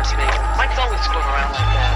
reminds me. Mike's always going around like that.